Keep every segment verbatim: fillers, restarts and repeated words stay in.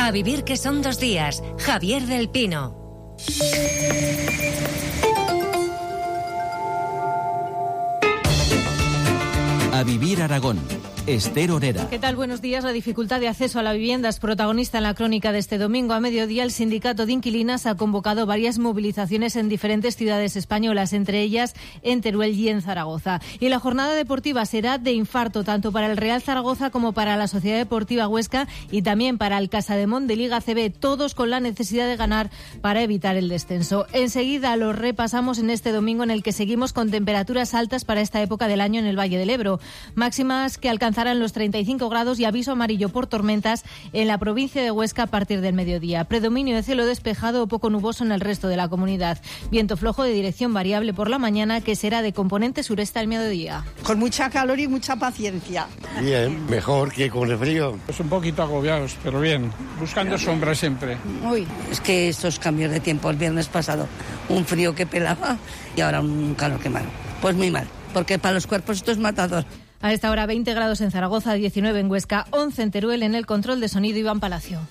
A vivir que son dos días. Javier del Pino. A vivir Aragón. Esther Orera. ¿Qué tal? Buenos días. La dificultad de acceso a la vivienda es protagonista en la crónica de este domingo. A mediodía, el Sindicato de Inquilinas ha convocado varias movilizaciones en diferentes ciudades españolas, entre ellas en Teruel y en Zaragoza. Y la jornada deportiva será de infarto, tanto para el Real Zaragoza como para la Sociedad Deportiva Huesca y también para el Casademont de Liga C B, todos con la necesidad de ganar para evitar el descenso. Enseguida los repasamos en este domingo, en el que seguimos con temperaturas altas para esta época del año en el Valle del Ebro. Máximas que alcanzarán los treinta y cinco grados y aviso amarillo por tormentas en la provincia de Huesca a partir del mediodía. Predominio de cielo despejado o poco nuboso en el resto de la comunidad. Viento flojo de dirección variable por la mañana, que será de componente sureste al mediodía. Con mucha calor y mucha paciencia. Bien, mejor que con el frío. Pues un poquito agobiados, pero bien, buscando sombra siempre. Uy, es que estos cambios de tiempo, el viernes pasado, un frío que pelaba y ahora un calor que malo. Pues muy mal, porque para los cuerpos esto es matador. A esta hora veinte grados en Zaragoza, diecinueve en Huesca, once en Teruel. En el control de sonido, Iván Palacio.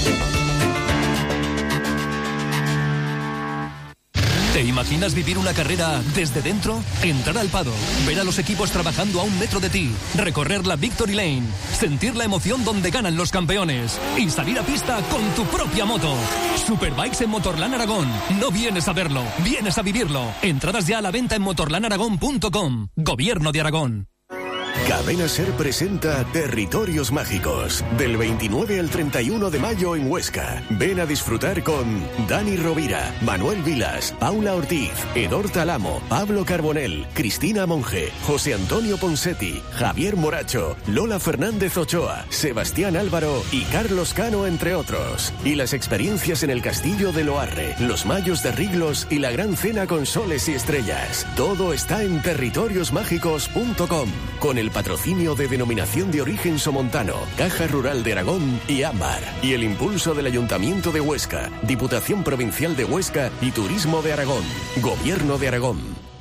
¿Te imaginas vivir una carrera desde dentro? Entrar al paddock, ver a los equipos trabajando a un metro de ti, recorrer la Victory Lane, sentir la emoción donde ganan los campeones y salir a pista con tu propia moto. Superbikes en Motorland Aragón. No vienes a verlo, vienes a vivirlo. Entradas ya a la venta en motorland aragón punto com. Gobierno de Aragón. Cadena Ser presenta Territorios Mágicos, del veintinueve al treinta y uno de mayo en Huesca. Ven a disfrutar con Dani Rovira, Manuel Vilas, Paula Ortiz, Edor Talamo, Pablo Carbonell, Cristina Monge, José Antonio Ponsetti, Javier Moracho, Lola Fernández Ochoa, Sebastián Álvaro y Carlos Cano, entre otros. Y las experiencias en el Castillo de Loarre, los Mayos de Riglos y la gran cena con soles y estrellas. Todo está en territorios mágicos punto com, con el patrocinio de Denominación de Origen Somontano, Caja Rural de Aragón y Ámbar, y el impulso del Ayuntamiento de Huesca, Diputación Provincial de Huesca y Turismo de Aragón. Gobierno de Aragón.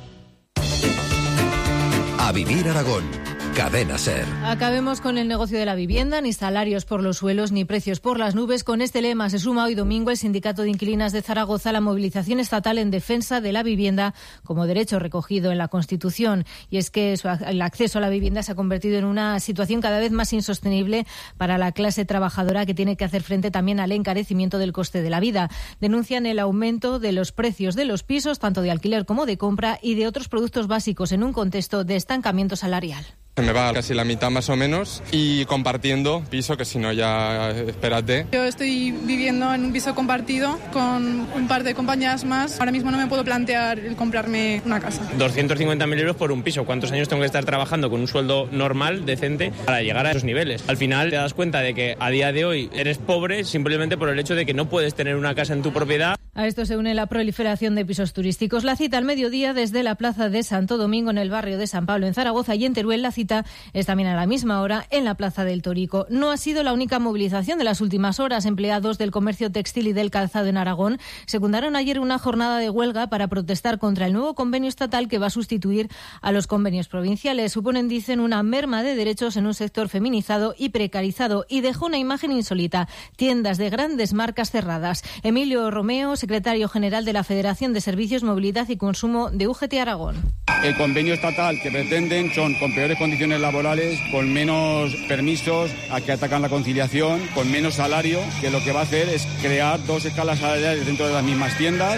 A vivir Aragón. Cadena Ser. Acabemos con el negocio de la vivienda, ni salarios por los suelos, ni precios por las nubes. Con este lema se suma hoy domingo el Sindicato de Inquilinas de Zaragoza a la movilización estatal en defensa de la vivienda como derecho recogido en la Constitución. Y es que el acceso a la vivienda se ha convertido en una situación cada vez más insostenible para la clase trabajadora, que tiene que hacer frente también al encarecimiento del coste de la vida. Denuncian el aumento de los precios de los pisos, tanto de alquiler como de compra, y de otros productos básicos en un contexto de estancamiento salarial. Se me va casi la mitad más o menos, y compartiendo piso, que si no ya espérate. Yo estoy viviendo en un piso compartido con un par de compañeras más. Ahora mismo no me puedo plantear el comprarme una casa. doscientos cincuenta mil euros por un piso. ¿Cuántos años tengo que estar trabajando con un sueldo normal, decente, para llegar a esos niveles? Al final te das cuenta de que a día de hoy eres pobre simplemente por el hecho de que no puedes tener una casa en tu propiedad. A esto se une la proliferación de pisos turísticos. La cita al mediodía desde la plaza de Santo Domingo, en el barrio de San Pablo, en Zaragoza, y en Teruel la cita es también a la misma hora en la plaza del Torico. No ha sido la única movilización de las últimas horas. Empleados del comercio textil y del calzado en Aragón secundaron ayer una jornada de huelga para protestar contra el nuevo convenio estatal que va a sustituir a los convenios provinciales. Suponen, dicen, una merma de derechos en un sector feminizado y precarizado, y dejó una imagen insólita: tiendas de grandes marcas cerradas. Emilio Romeo, secretario general de la Federación de Servicios, Movilidad y Consumo de U G T Aragón. El convenio estatal que pretenden son con peores condiciones laborales, con menos permisos, a que atacan la conciliación, con menos salario, que lo que va a hacer es crear dos escalas salariales dentro de las mismas tiendas.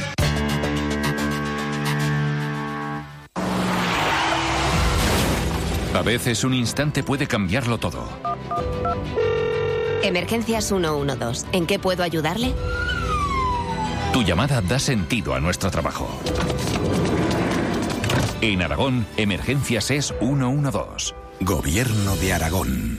A veces un instante puede cambiarlo todo. Emergencias ciento doce. ¿En qué puedo ayudarle? Tu llamada da sentido a nuestro trabajo. En Aragón, Emergencias es ciento doce. Gobierno de Aragón.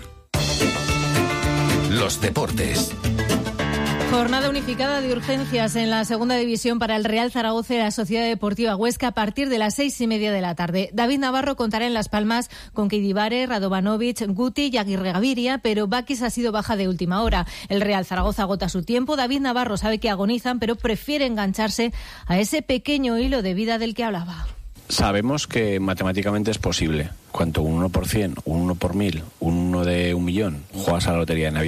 Los deportes. Jornada unificada de urgencias en la segunda división para el Real Zaragoza y la Sociedad Deportiva Huesca a partir de las seis y media de la tarde. David Navarro contará en Las Palmas con Keidibare, Radovanovic, Guti y Aguirre Gaviria, pero Bakis ha sido baja de última hora. El Real Zaragoza agota su tiempo. David Navarro sabe que agonizan, pero prefiere engancharse a ese pequeño hilo de vida del que hablaba. Sabemos que matemáticamente es posible. Cuanto un uno por cien, un uno por mil, un uno de un millón, juegas a la lotería de Navidad.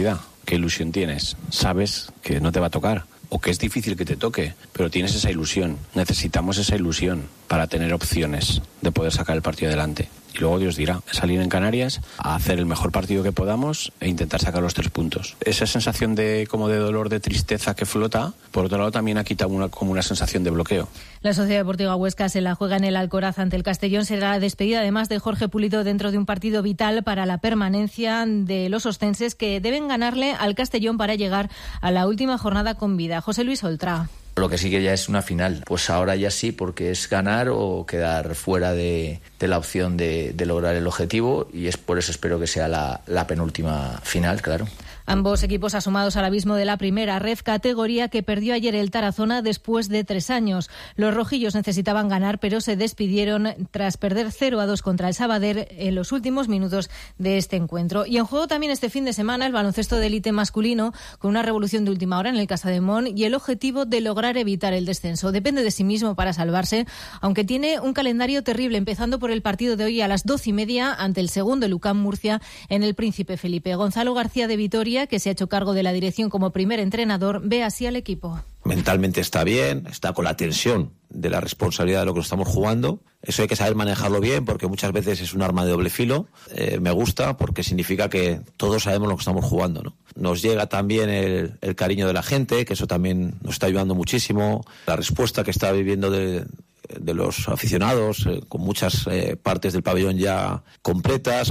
¿Qué ilusión tienes? Sabes que no te va a tocar o que es difícil que te toque, pero tienes esa ilusión. Necesitamos esa ilusión para tener opciones de poder sacar el partido adelante. Y luego Dios dirá, salir en Canarias a hacer el mejor partido que podamos e intentar sacar los tres puntos. Esa sensación de como de dolor, de tristeza que flota, por otro lado también ha quitado una, como una sensación de bloqueo. La Sociedad Deportiva Huesca se la juega en el Alcoraz ante el Castellón. Será la despedida además de Jorge Pulido dentro de un partido vital para la permanencia de los ostenses, que deben ganarle al Castellón para llegar a la última jornada con vida. José Luis Oltra. Lo que sí que ya es una final, pues ahora ya sí, porque es ganar o quedar fuera de, de la opción de, de lograr el objetivo, y es por eso espero que sea la, la penúltima final, claro. Ambos equipos asomados al abismo de la primera red, categoría que perdió ayer el Tarazona después de tres años. Los rojillos necesitaban ganar, pero se despidieron tras perder cero a dos contra el Sabadell en los últimos minutos de este encuentro. Y en juego también este fin de semana el baloncesto de élite masculino, con una revolución de última hora en el Casademón y el objetivo de lograr evitar el descenso. Depende de sí mismo para salvarse, aunque tiene un calendario terrible, empezando por el partido de hoy a las doce y media ante el segundo, el U C A M Murcia, en el Príncipe Felipe. Gonzalo García de Vitoria, que se ha hecho cargo de la dirección como primer entrenador, ve así al equipo. Mentalmente está bien, está con la tensión de la responsabilidad de lo que nos estamos jugando. Eso hay que saber manejarlo bien, porque muchas veces es un arma de doble filo. Eh, me gusta porque significa que todos sabemos lo que estamos jugando, ¿no? Nos llega también el, el cariño de la gente, que eso también nos está ayudando muchísimo. La respuesta que está viviendo de, de los aficionados, eh, con muchas eh, partes del pabellón ya completas.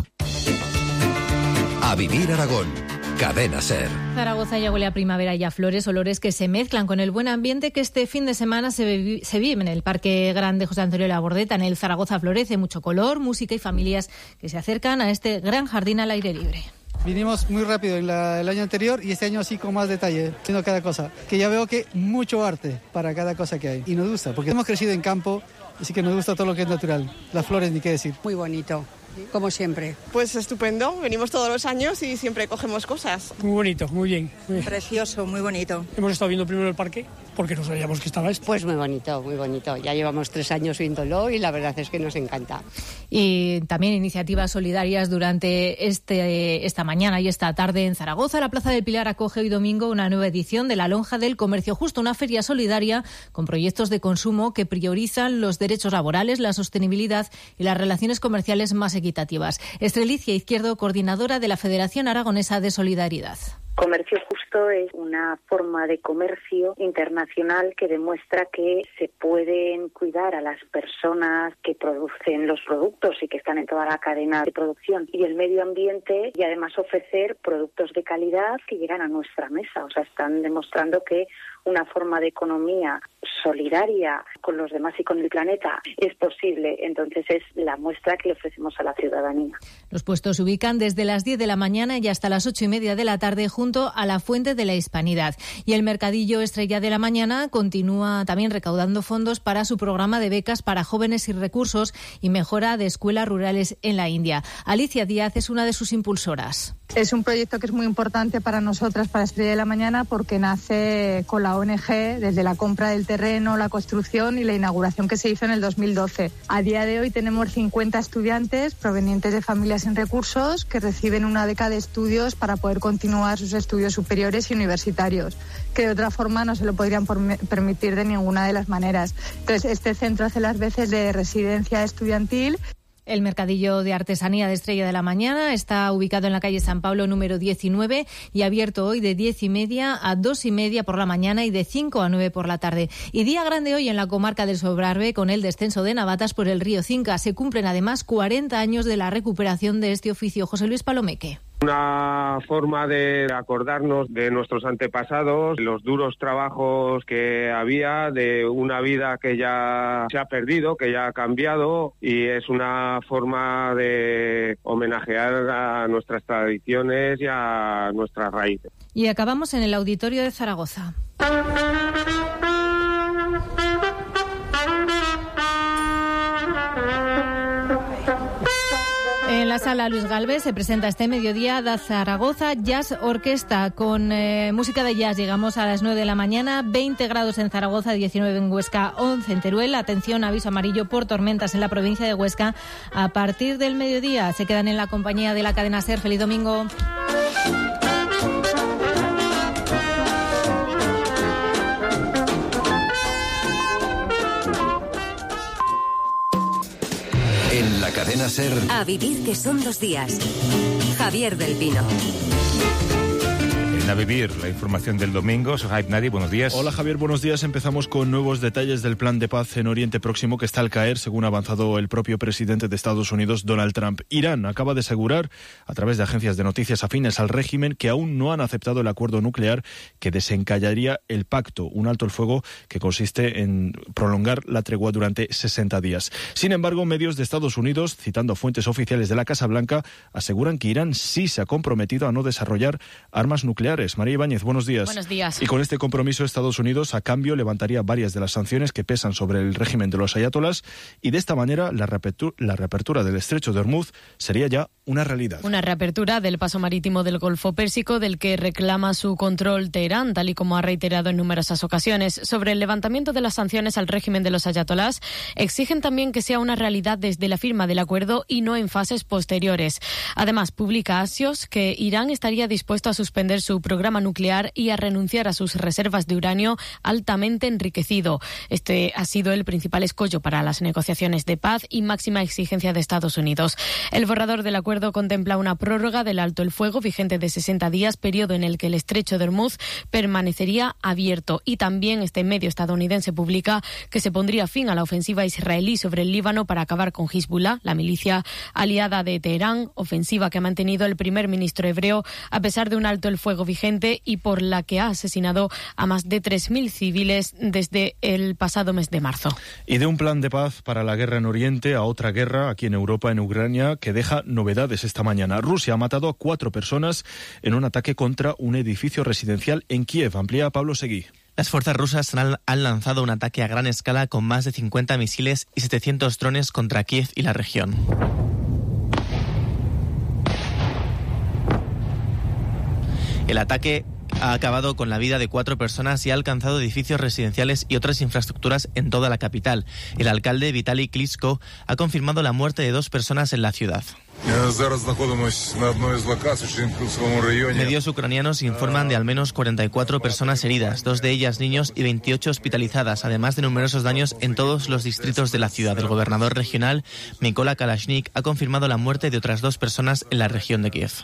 A Vivir Aragón. Cadena SER. Zaragoza ya huele a primavera y a flores, olores que se mezclan con el buen ambiente que este fin de semana se, vive, se vive en el Parque Grande José Antonio Labordeta. En el Zaragoza florece, mucho color, música y familias que se acercan a este gran jardín al aire libre. Vinimos muy rápido en la, el año anterior y este año sí con más detalle, viendo cada cosa. Que ya veo que mucho arte para cada cosa que hay. Y nos gusta, porque hemos crecido en campo, así que nos gusta todo lo que es natural. Las flores, ni qué decir. Muy bonito. Como siempre. Pues estupendo, venimos todos los años y siempre cogemos cosas. Muy bonito, muy bien. Muy Precioso, muy bonito. Hemos estado viendo primero el parque porque no sabíamos que estaba esto. Pues muy bonito, muy bonito. Ya llevamos tres años viéndolo y la verdad es que nos encanta. Y también iniciativas solidarias durante este, esta mañana y esta tarde en Zaragoza. La Plaza del Pilar acoge hoy domingo una nueva edición de la Lonja del Comercio Justo, una feria solidaria con proyectos de consumo que priorizan los derechos laborales, la sostenibilidad y las relaciones comerciales más equitativas. Estrelicia Izquierdo, coordinadora de la Federación Aragonesa de Solidaridad. Comercio Justo es una forma de comercio internacional que demuestra que se pueden cuidar a las personas que producen los productos y que están en toda la cadena de producción y el medio ambiente, y además ofrecer productos de calidad que llegan a nuestra mesa. O sea, están demostrando que una forma de economía solidaria con los demás y con el planeta es posible. Entonces es la muestra que le ofrecemos a la ciudadanía. Los puestos se ubican desde las diez de la mañana y hasta las ocho y media de la tarde junto a la Fuente de la Hispanidad. Y el Mercadillo Estrella de la Mañana continúa también recaudando fondos para su programa de becas para jóvenes sin recursos y mejora de escuelas rurales en la India. Alicia Díaz es una de sus impulsoras. Es un proyecto que es muy importante para nosotras, para Estrella de la Mañana, porque nace con la O N Ge desde la compra del terreno, la construcción y la inauguración que se hizo en el dos mil doce. A día de hoy tenemos cincuenta estudiantes provenientes de familias sin recursos que reciben una beca de estudios para poder continuar sus estudios superiores y universitarios, que de otra forma no se lo podrían permitir de ninguna de las maneras. Entonces, este centro hace las veces de residencia estudiantil. El Mercadillo de Artesanía de Estrella de la Mañana está ubicado en la calle San Pablo número diecinueve y abierto hoy de diez y media a dos y media por la mañana y de cinco a nueve por la tarde. Y día grande hoy en la comarca del Sobrarbe con el descenso de navatas por el río Cinca. Se cumplen además cuarenta años de la recuperación de este oficio. José Luis Palomeque. Una forma de acordarnos de nuestros antepasados, los duros trabajos que había, de una vida que ya se ha perdido, que ya ha cambiado, y es una forma de homenajear a nuestras tradiciones y a nuestras raíces. Y acabamos en el Auditorio de Zaragoza. En la sala Luis Galvez se presenta este mediodía da Zaragoza Jazz Orquesta con eh, música de jazz. Llegamos a las nueve de la mañana, veinte grados en Zaragoza, diecinueve en Huesca, once en Teruel. Atención, aviso amarillo por tormentas en la provincia de Huesca a partir del mediodía. Se quedan en la compañía de la cadena SER. Feliz domingo. Cadena SER. A vivir, que son dos días. Javier del Pino. A vivir, la información del domingo. Sohaib Nadi, buenos días. Hola Javier, buenos días. Empezamos con nuevos detalles del plan de paz en Oriente Próximo que está al caer, según ha avanzado el propio presidente de Estados Unidos, Donald Trump. Irán acaba de asegurar, a través de agencias de noticias afines al régimen, que aún no han aceptado el acuerdo nuclear que desencallaría el pacto, un alto el fuego que consiste en prolongar la tregua durante sesenta días. Sin embargo, medios de Estados Unidos, citando fuentes oficiales de la Casa Blanca, aseguran que Irán sí se ha comprometido a no desarrollar armas nucleares. María Ibáñez, buenos días. Buenos días. Y con este compromiso, Estados Unidos, a cambio, levantaría varias de las sanciones que pesan sobre el régimen de los ayatolás y de esta manera la reapertura, la reapertura del estrecho de Hormuz sería ya una realidad. Una reapertura del paso marítimo del Golfo Pérsico del que reclama su control Teherán, tal y como ha reiterado en numerosas ocasiones. Sobre el levantamiento de las sanciones al régimen de los ayatolás, exigen también que sea una realidad desde la firma del acuerdo y no en fases posteriores. Además, publica Axios que Irán estaría dispuesto a suspender su programa nuclear y a renunciar a sus reservas de uranio altamente enriquecido. Este ha sido el principal escollo para las negociaciones de paz y máxima exigencia de Estados Unidos. El borrador del acuerdo contempla una prórroga del alto el fuego vigente de sesenta días, periodo en el que el estrecho de Hormuz permanecería abierto. Y también este medio estadounidense publica que se pondría fin a la ofensiva israelí sobre el Líbano para acabar con Hezbollah, la milicia aliada de Teherán, ofensiva que ha mantenido el primer ministro hebreo a pesar de un alto el fuego vigente y por la que ha asesinado a más de tres mil civiles desde el pasado mes de marzo. Y de un plan de paz para la guerra en Oriente a otra guerra aquí en Europa, en Ucrania, que deja novedades esta mañana. Rusia ha matado a cuatro personas en un ataque contra un edificio residencial en Kiev. Amplía Pablo Seguí. Las fuerzas rusas han lanzado un ataque a gran escala con más de cincuenta misiles y setecientos drones contra Kiev y la región. El ataque ha acabado con la vida de cuatro personas y ha alcanzado edificios residenciales y otras infraestructuras en toda la capital. El alcalde Vitaly Klitschko ha confirmado la muerte de dos personas en la ciudad. Medios ucranianos informan de al menos cuarenta y cuatro personas heridas, dos de ellas niños y veintiocho hospitalizadas, además de numerosos daños en todos los distritos de la ciudad. El gobernador regional, Mykola Kalashnik, ha confirmado la muerte de otras dos personas en la región de Kiev.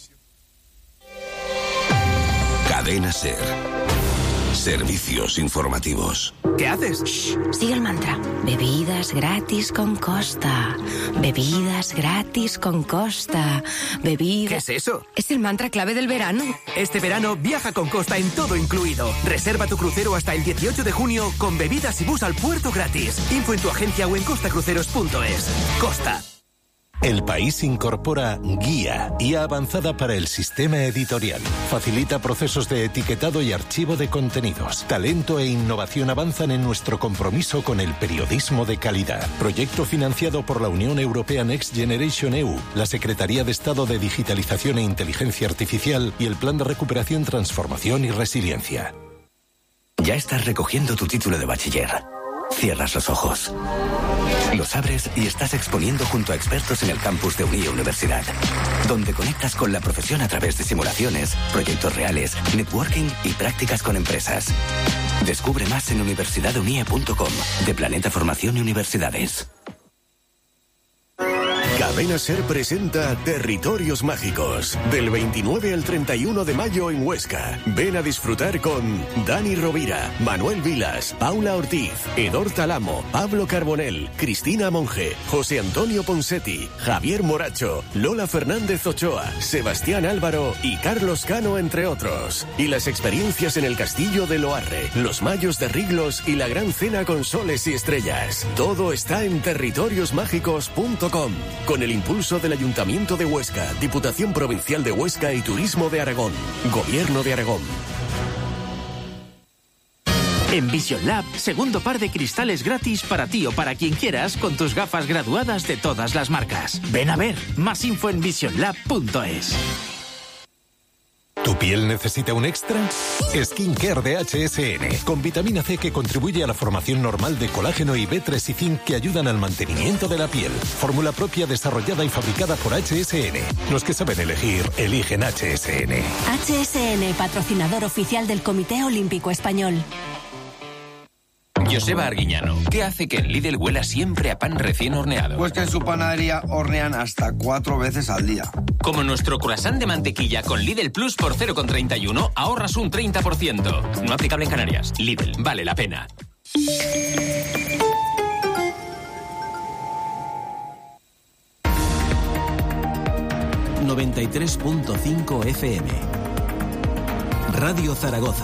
Cadena SER. Servicios informativos. ¿Qué haces? Shh, sigue el mantra. Bebidas gratis con Costa. Bebidas gratis con Costa. Bebidas... ¿Qué es eso? Es el mantra clave del verano. Este verano viaja con Costa en todo incluido. Reserva tu crucero hasta el dieciocho de junio con bebidas y bus al puerto gratis. Info en tu agencia o en costacruceros punto es. Costa. El País incorpora Guía, guía avanzada para el sistema editorial. Facilita procesos de etiquetado y archivo de contenidos. Talento e innovación avanzan en nuestro compromiso con el periodismo de calidad. Proyecto financiado por la Unión Europea Next Generation E U, la Secretaría de Estado de Digitalización e Inteligencia Artificial y el Plan de Recuperación, Transformación y Resiliencia. Ya estás recogiendo tu título de bachiller. Cierras los ojos. Los abres y estás exponiendo junto a expertos en el campus de Unie Universidad, donde conectas con la profesión a través de simulaciones, proyectos reales, networking y prácticas con empresas. Descubre más en universidad unie punto com, de Planeta Formación y Universidades. Cadena SER presenta Territorios Mágicos, del veintinueve al treinta y uno de mayo en Huesca. Ven a disfrutar con Dani Rovira, Manuel Vilas, Paula Ortiz, Edor Talamo, Pablo Carbonell, Cristina Monge, José Antonio Ponsetti, Javier Moracho, Lola Fernández Ochoa, Sebastián Álvaro y Carlos Cano, entre otros. Y las experiencias en el Castillo de Loarre, los Mayos de Riglos y la Gran Cena con Soles y Estrellas. Todo está en territorios mágicos punto com. Con el impulso del Ayuntamiento de Huesca, Diputación Provincial de Huesca y Turismo de Aragón. Gobierno de Aragón. En Vision Lab, segundo par de cristales gratis para ti o para quien quieras con tus gafas graduadas de todas las marcas. Ven a ver, más info en vision lab punto es. ¿Tu piel necesita un extra? Skincare de H S N, con vitamina C que contribuye a la formación normal de colágeno y B tres y zinc que ayudan al mantenimiento de la piel. Fórmula propia desarrollada y fabricada por H S N. Los que saben elegir, eligen H S N. H S N, patrocinador oficial del Comité Olímpico Español. Joseba Arguiñano, ¿qué hace que en Lidl huela siempre a pan recién horneado? Pues que en su panadería hornean hasta cuatro veces al día. Como nuestro croissant de mantequilla con Lidl Plus por cero coma treinta y uno, ahorras un treinta por ciento. No aplicable en Canarias. Lidl, vale la pena. noventa y tres punto cinco F M. Radio Zaragoza.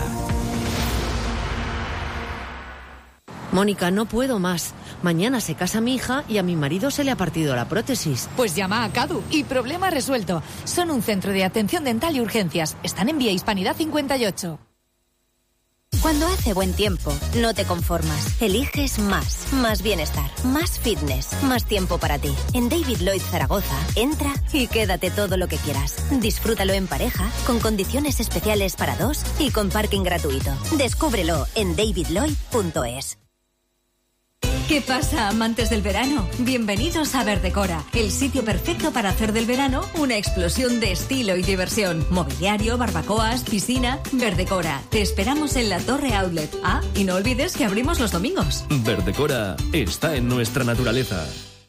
Mónica, no puedo más. Mañana se casa mi hija y a mi marido se le ha partido la prótesis. Pues llama a Cadu y problema resuelto. Son un centro de atención dental y urgencias. Están en Vía Hispanidad cincuenta y ocho. Cuando hace buen tiempo, no te conformas. Eliges más. Más bienestar, más fitness, más tiempo para ti. En David Lloyd Zaragoza, entra y quédate todo lo que quieras. Disfrútalo en pareja, con condiciones especiales para dos y con parking gratuito. Descúbrelo en david lloyd punto es. ¿Qué pasa, amantes del verano? Bienvenidos a Verdecora, el sitio perfecto para hacer del verano una explosión de estilo y diversión. Mobiliario, barbacoas, piscina. Verdecora, te esperamos en la Torre Outlet. Ah, y no olvides que abrimos los domingos. Verdecora está en nuestra naturaleza.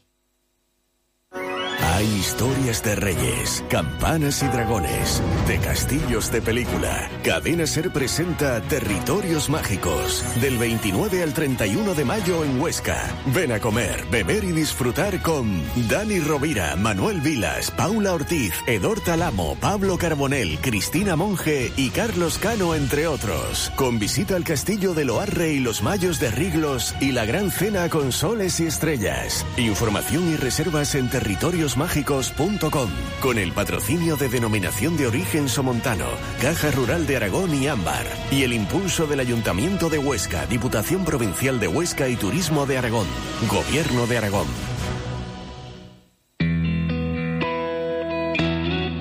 Hay historias de reyes, campanas y dragones, de castillos de película. Cadena Ser presenta Territorios Mágicos, del veintinueve al treinta y uno de mayo en Huesca. Ven a comer, beber y disfrutar con Dani Rovira, Manuel Vilas, Paula Ortiz, Edor Talamo, Pablo Carbonell, Cristina Monge y Carlos Cano, entre otros. Con visita al castillo de Loarre y los Mayos de Riglos y la gran cena con soles y estrellas. Información y reservas en territorios mágicos punto com, con el patrocinio de Denominación de Origen Somontano, Caja Rural de Aragón y Ámbar, y el impulso del Ayuntamiento de Huesca, Diputación Provincial de Huesca y Turismo de Aragón, Gobierno de Aragón.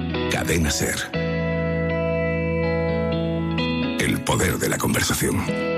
Cadena Ser. El poder de la conversación.